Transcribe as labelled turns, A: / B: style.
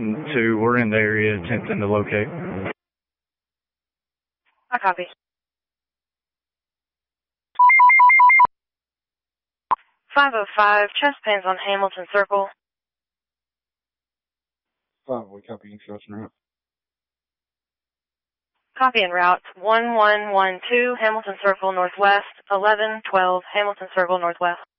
A: 10-2. We're in the area attempting to locate.
B: I copy. 505, chest pains on Hamilton Circle.
C: 5, we copy instruction route.
B: Copy en route 1112, Hamilton Circle Northwest, 1112, Hamilton Circle Northwest.